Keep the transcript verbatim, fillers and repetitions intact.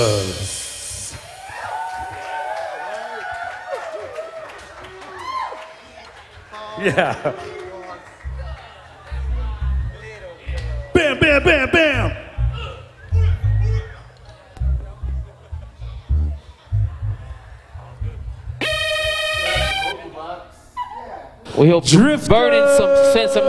Yeah. Bam, bam, bam, bam. We hope you're burning some sense of